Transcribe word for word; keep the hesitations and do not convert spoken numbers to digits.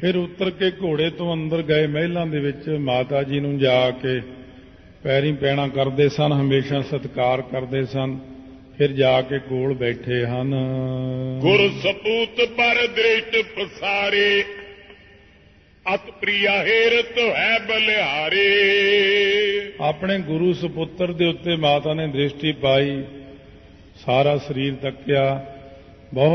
ਫਿਰ ਉਤਰ ਕੇ ਘੋੜੇ ਤੋਂ ਅੰਦਰ ਗਏ ਮਹਿਲਾਂ ਦੇ ਵਿੱਚ ਮਾਤਾ ਜੀ ਨੂੰ ਜਾ ਕੇ ਪੈਰੀਂ ਪੈਣਾ ਕਰਦੇ ਸਨ, ਹਮੇਸ਼ਾ ਸਤਿਕਾਰ ਕਰਦੇ ਸਨ। ਫਿਰ ਜਾ ਕੇ ਕੋਲ ਬੈਠੇ ਹਨ। ਗੁਰ ਸਪੂਤ ਪਰ ਦ੍ਰਿਸ਼ਟ ਪਸਾਰੇ, ਅਤ ਪ੍ਰਿਆ ਹੇਰਤ ਹੈ ਬਲਿਹਾਰੇ। ਆਪਣੇ ਗੁਰੂ ਸਪੁੱਤਰ ਦੇ ਉੱਤੇ ਮਾਤਾ ਨੇ ਦ੍ਰਿਸ਼ਟੀ ਪਾਈ, ਸਾਰਾ ਸਰੀਰ ਤੱਕਿਆ,